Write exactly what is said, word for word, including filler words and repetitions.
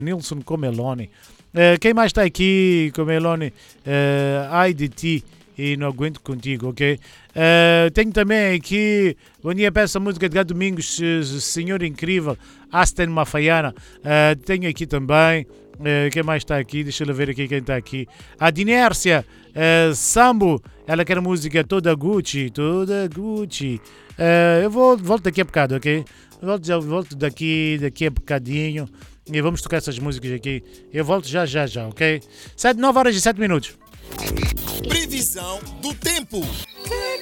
Nilson Comeloni. Uh, quem mais está aqui, Comeloni? Uh, ai de ti e não aguento contigo, ok? Uh, tenho também aqui, bom dia, peço a música de Gato Domingos, Senhor Incrível, Aston Mafaiana. Uh, tenho aqui também, uh, quem mais está aqui? Deixa eu ver aqui quem está aqui. A Dinércia, uh, Sambo, ela quer música toda Gucci, toda Gucci. Uh, eu vou, volto daqui a bocado, ok? Volto, volto daqui, daqui a bocadinho. E vamos tocar essas músicas aqui. Eu volto já, já, já, ok? sete, nove horas e sete minutos. Previsão do tempo.